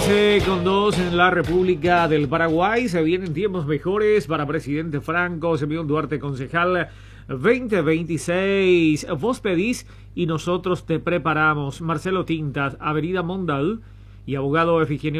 15:02 en la República del Paraguay. Se vienen tiempos mejores para presidente Franco. Se un Duarte concejal 2026. Vos pedís y nosotros te preparamos. Marcelo Tintas, Avenida Mondal y abogado Efigenio